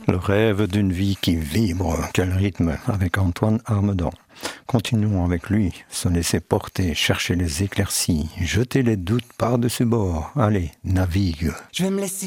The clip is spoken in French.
Le rêve d'une vie qui vibre, quel rythme, avec Antoine Armedan. Continuons avec lui, se laisser porter, chercher les éclaircies, jeter les doutes par-dessus bord. Allez, navigue. Je vais me laisser